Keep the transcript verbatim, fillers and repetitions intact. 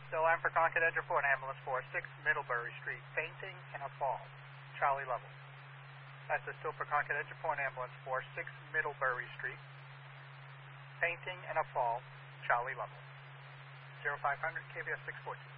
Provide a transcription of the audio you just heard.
Still line for Concord Edge Report, ambulance four six, Middlebury Street, fainting and a fall, Charlie level. That's the still for Concord Edge Report, ambulance four six, Middlebury Street, fainting and a fall, Charlie level. zero five hundred, K V S six fourteen.